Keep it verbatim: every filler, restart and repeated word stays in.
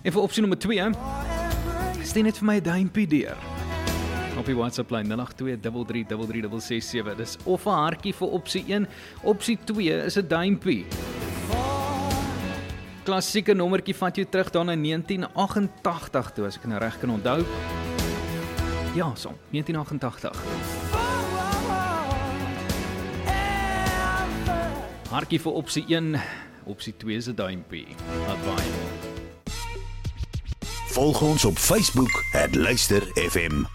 En vir opsie nommer twee, stuur net vir my 'n duimpie deur. Op die WhatsApp lyn nul agt twee drie drie drie drie ses ses sewe. Dis of 'n hartjie vir opsie een, opsie twee is 'n duimpie. Klassieke nommertjie vat jou terug dan na negentien agt agt toe, as ek nou reg kan onthou. Ja, so, negentien agt agt. Hartjie vir opsie een, opsie twee is 'n duimpie. Laat waai. Volg ons op Facebook, het Luister F M.